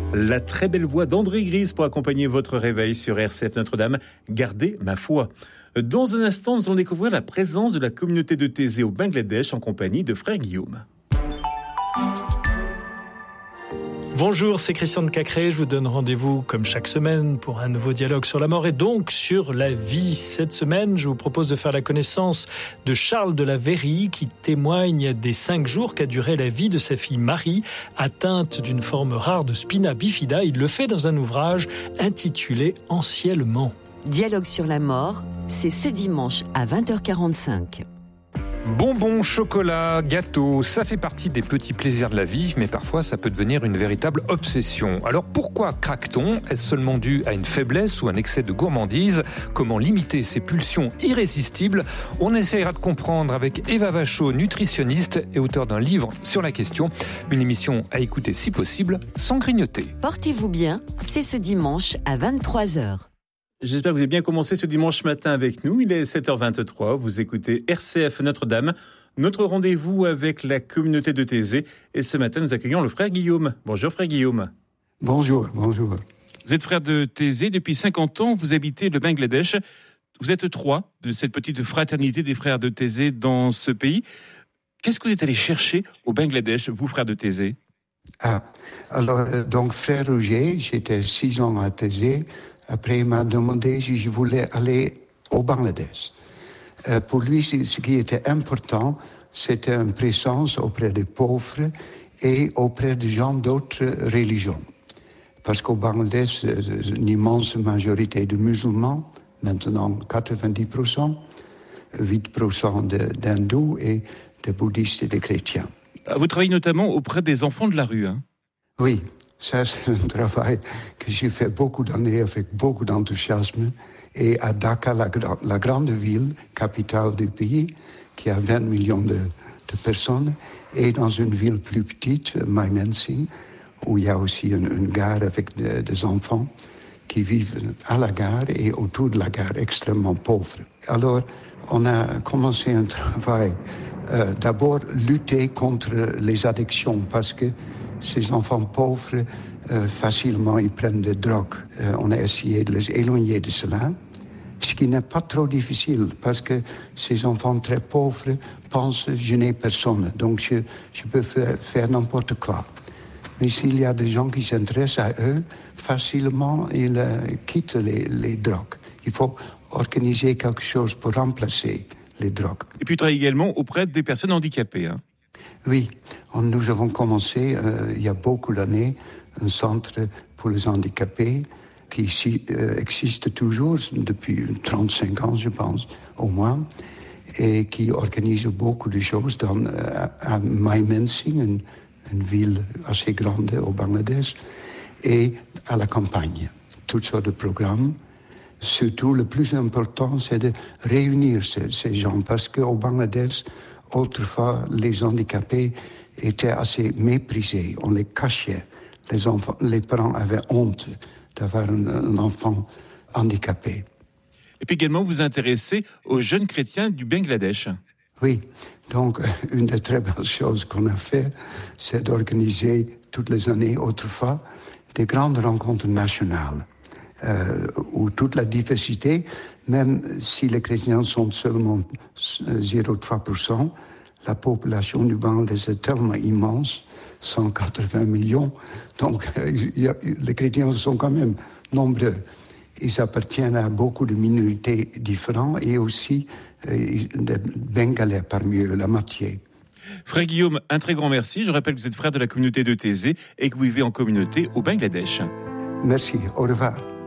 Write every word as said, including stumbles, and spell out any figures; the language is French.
La très belle voix d'André Grise pour accompagner votre réveil sur R C F Notre-Dame. Gardez ma foi. Dans un instant, nous allons découvrir la présence de la communauté de Thésée au Bangladesh en compagnie de frère Guillaume. Bonjour, c'est Christian de Cacré. Je vous donne rendez-vous comme chaque semaine pour un nouveau dialogue sur la mort et donc sur la vie. Cette semaine, je vous propose de faire la connaissance de Charles de la Verrie qui témoigne des cinq jours qu'a duré la vie de sa fille Marie, atteinte d'une forme rare de spina bifida. Il le fait dans un ouvrage intitulé « Anciennement ». Dialogue sur la mort, c'est ce dimanche à vingt heures quarante-cinq. Bonbons, chocolat, gâteaux, ça fait partie des petits plaisirs de la vie, mais parfois ça peut devenir une véritable obsession. Alors pourquoi craque-t-on ? Est-ce seulement dû à une faiblesse ou un excès de gourmandise ? Comment limiter ces pulsions irrésistibles ? On essaiera de comprendre avec Eva Vachot, nutritionniste et auteure d'un livre sur la question. Une émission à écouter si possible, sans grignoter. Portez-vous bien, c'est ce dimanche à vingt-trois heures. J'espère que vous avez bien commencé ce dimanche matin avec nous. Il est sept heures vingt-trois. Vous écoutez R C F Notre-Dame. Notre rendez-vous avec la communauté de Thésée. Et ce matin, nous accueillons le frère Guillaume. Bonjour frère Guillaume. Bonjour, bonjour. Vous êtes frère de Thésée. Depuis cinquante ans, vous habitez le Bangladesh. Vous êtes trois de cette petite fraternité des frères de Thésée dans ce pays. Qu'est-ce que vous êtes allé chercher au Bangladesh, vous, frère de Thésée ? Ah, alors, donc, frère Roger, j'étais six ans à Thésée. Après, il m'a demandé si je voulais aller au Bangladesh. Euh, pour lui, ce qui était important, c'était une présence auprès des pauvres et auprès des gens d'autres religions. Parce qu'au Bangladesh, une immense majorité de musulmans, maintenant quatre-vingt-dix pour cent, huit pour cent d'hindous et de bouddhistes et de chrétiens. Vous travaillez notamment auprès des enfants de la rue, hein ? Oui. Ça, c'est un travail que j'ai fait beaucoup d'années avec beaucoup d'enthousiasme. Et à Dhaka, la, la grande ville, capitale du pays, qui a vingt millions de, de personnes, et dans une ville plus petite, Mymensingh, où il y a aussi une, une gare avec de, des enfants qui vivent à la gare et autour de la gare, extrêmement pauvres. Alors, on a commencé un travail, euh, d'abord lutter contre les addictions, parce que ces enfants pauvres, euh, facilement, ils prennent des drogues. Euh, on a essayé de les éloigner de cela, ce qui n'est pas trop difficile, parce que ces enfants très pauvres pensent « je n'ai personne, donc je, je peux faire, faire n'importe quoi ». Mais s'il y a des gens qui s'intéressent à eux, facilement, ils euh, quittent les, les drogues. Il faut organiser quelque chose pour remplacer les drogues. Et puis, tu travailles également auprès des personnes handicapées, hein. Oui, nous avons commencé, euh, il y a beaucoup d'années, un centre pour les handicapés qui ici, euh, existe toujours depuis trente-cinq ans, je pense, au moins, et qui organise beaucoup de choses dans, euh, à Mymensingh, une, une ville assez grande au Bangladesh, et à la campagne. Toutes sortes de programmes. Surtout, le plus important, c'est de réunir ces, ces gens, parce qu'au Bangladesh, autrefois, les handicapés étaient assez méprisés. On les cachait. Les, enfants, les parents avaient honte d'avoir un, un enfant handicapé. Et puis également, vous vous intéressez aux jeunes chrétiens du Bangladesh. Oui. Donc, une des très belles choses qu'on a fait, c'est d'organiser toutes les années, autrefois, des grandes rencontres nationales, euh, où toute la diversité, même si les chrétiens sont seulement zéro virgule trois pour cent, la population du Bangladesh est tellement immense, cent quatre-vingts millions, donc y a, les chrétiens sont quand même nombreux. Ils appartiennent à beaucoup de minorités différentes et aussi euh, des Bengalais parmi eux, la moitié. Frère Guillaume, un très grand merci. Je rappelle que vous êtes frère de la communauté de Thésée et que vous vivez en communauté au Bangladesh. Merci, au revoir.